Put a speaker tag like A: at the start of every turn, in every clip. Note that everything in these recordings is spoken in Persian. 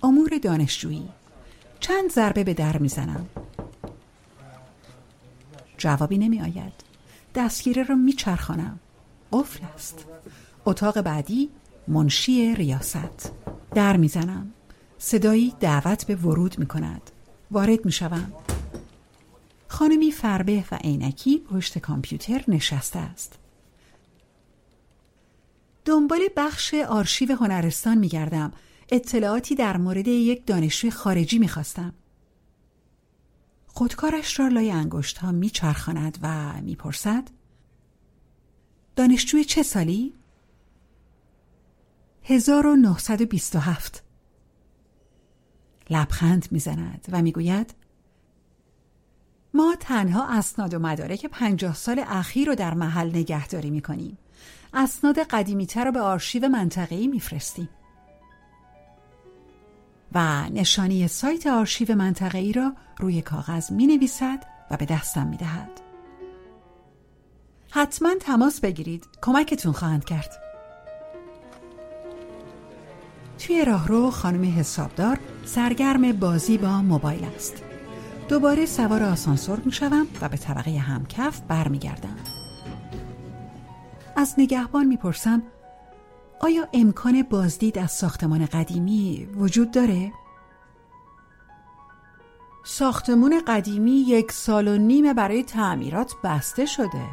A: امور دانشجویی. چند ضربه به در میزنم. جوابی نمی آید. دستگیره را میچرخانم. قفل است. اتاق بعدی، منشی ریاست. در میزنم. صدایی دعوت به ورود میکند. وارد میشوم. خانمی فربه و عینکی پشت کامپیوتر نشسته است. دنبال بخش آرشیو هنرستان میگردم. اطلاعاتی در مورد یک دانشجوی خارجی میخواستم. خودکارش را لای انگشت‌ها میچرخاند و میپرسد: دانشجوی چه سالی؟ 1927. لبخند میزند و میگوید: ما تنها اسناد و مدارک 50 سال اخیر رو در محل نگهداری میکنیم. اسناد قدیمی‌تر رو به آرشیو منطقه‌ای میفرستیم. و نشانی سایت آرشیو منطقه‌ای را روی کاغذ می‌نویسد و به دستم می‌دهد. حتما تماس بگیرید. کمکتون خواهند کرد. توی راهرو خانم حسابدار سرگرم بازی با موبایل است. دوباره سوار آسانسور می‌شوم و به طبقه همکف برمیگردم. از نگهبان میپرسم: آیا امکان بازدید از ساختمان قدیمی وجود داره؟ ساختمان قدیمی 1.5 سال برای تعمیرات بسته شده.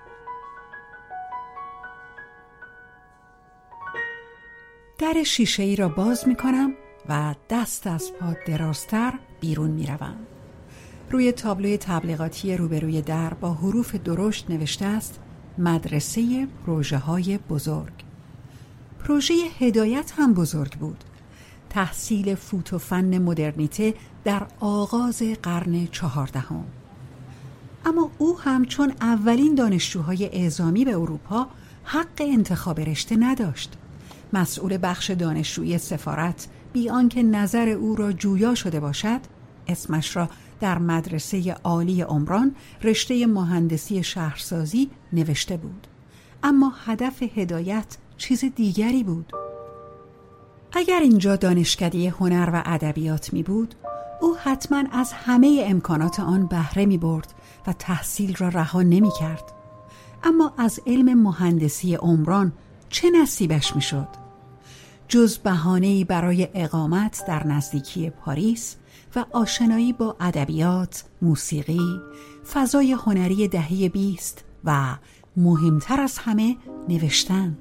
A: در شیشه‌ای را باز می‌کنم و دست از پا درازتر بیرون می‌روم. روی تابلوی تبلیغاتی روبروی در با حروف درشت نوشته است: مدرسه پروژه‌های بزرگ. پروژه هدایت هم بزرگ بود. تحصیل فوت و فن مدرنیته در آغاز قرن 14. اما او هم چون اولین دانشجوهای اعزامی به اروپا حق انتخاب رشته نداشت. مسئول بخش دانشجویی سفارت بی آنکه نظر او را جویا شده باشد، اسمش را در مدرسه عالی عمران رشته مهندسی شهرسازی نوشته بود. اما هدف هدایت چیز دیگری بود. اگر اینجا دانشکده هنر و ادبیات می بود، او حتما از همه امکانات آن بهره می برد و تحصیل را رها نمی کرد. اما از علم مهندسی عمران چه نصیبش می شد؟ جز بهانه‌ای برای اقامت در نزدیکی پاریس و آشنایی با ادبیات، موسیقی، فضای هنری دهه 20 و مهمتر از همه نوشتن.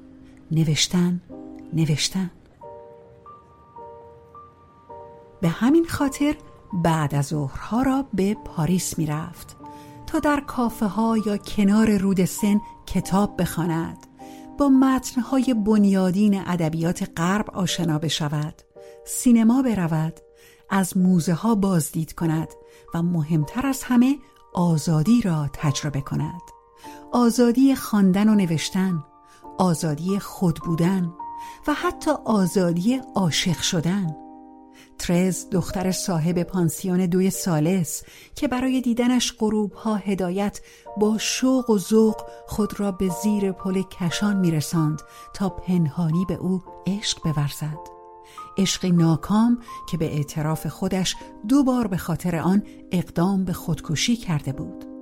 A: به همین خاطر بعد از ظهرها را به پاریس می رفت تا در کافه ها یا کنار رود سن کتاب بخواند، با متنهای بنیادین ادبیات غرب آشنا بشود، سینما برود، از موزه ها بازدید کند و مهمتر از همه آزادی را تجربه کند. آزادی خواندن و نوشتن، آزادی خود بودن و حتی آزادی عاشق شدن. ترز دختر صاحب پانسیون 2 سالس که برای دیدنش غروب‌ها هدایت با شوق و ذوق خود را به زیر پل کشان می‌رساند تا پنهانی به او عشق بورزد. عشقی ناکام که به اعتراف خودش 2 بار به خاطر آن اقدام به خودکشی کرده بود.